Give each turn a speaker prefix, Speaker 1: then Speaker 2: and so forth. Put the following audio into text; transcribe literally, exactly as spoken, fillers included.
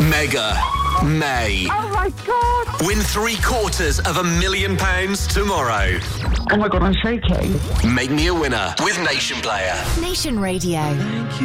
Speaker 1: Mega May.
Speaker 2: Oh my God!
Speaker 1: Win three quarters of a million pounds tomorrow.
Speaker 2: Oh my God, I'm shaking.
Speaker 1: Make me a winner with Nation Player.
Speaker 3: Nation Radio.